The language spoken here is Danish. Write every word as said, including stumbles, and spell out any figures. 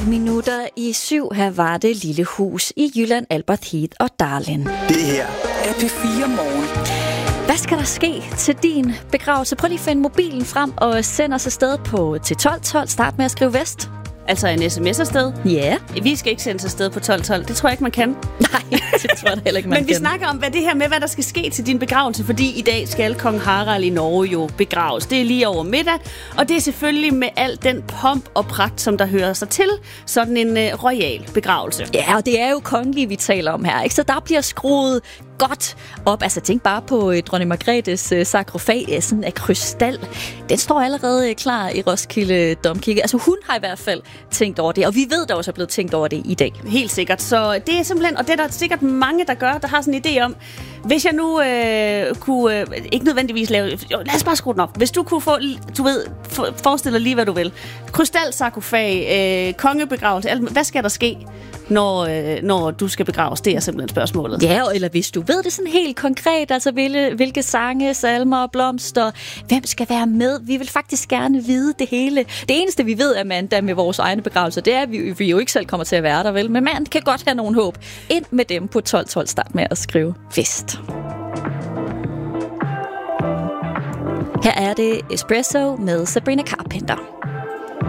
minutter i syv. Her var det Lille Hus i Jylland, Albert Heath og Darlin. Det her er P fire Morgen. Hvad skal der ske til din begravelse? Prøv lige at finde mobilen frem og send os afsted på til tolv tolv. Start med at skrive vest. Altså en sms afsted? Ja. Yeah. Vi skal ikke sendes afsted på tolv tolv. Det tror jeg ikke, man kan. Nej, det tror jeg heller ikke, man Men vi kan. snakker om hvad det her med, hvad der skal ske til din begravelse, fordi i dag skal kong Harald i Norge jo begraves. Det er lige over middag, og det er selvfølgelig med al den pomp og pragt, som der hører sig til. Sådan en uh, royal begravelse. Ja, og det er jo kongelige, vi taler om her, ikke? Så der bliver skruet godt op. Altså tænk bare på uh, dronning Margrethes uh, sarkofag uh, sådan af krystal. Den står allerede uh, klar i Roskilde Domkirke. Altså hun har i hvert fald tænkt over det, og vi ved, der også er blevet tænkt over det i dag. Helt sikkert. Så det er simpelthen, og det er der sikkert mange, der gør, der har sådan en idé om, hvis jeg nu øh, kunne, øh, ikke nødvendigvis lave, jo, lad os bare skrue den op. Hvis du kunne få, du ved, for, forestil dig lige, hvad du vil. Krystalsarkofag, øh, kongebegravelse, alt, hvad skal der ske, når, øh, når du skal begraves? Det er simpelthen spørgsmålet. Ja, eller hvis du ved det sådan helt konkret, altså hvilke, hvilke sange, salmer og blomster, hvem skal være med? Vi vil faktisk gerne vide det hele. Det eneste, vi ved, Amanda, med vores egne begravelser, det er, at vi, vi jo ikke selv kommer til at være der, vel? Men man kan godt have nogen håb. Ind med dem på tolv tolv. Start med at skrive vest. Her er det Espresso med Sabrina Carpenter.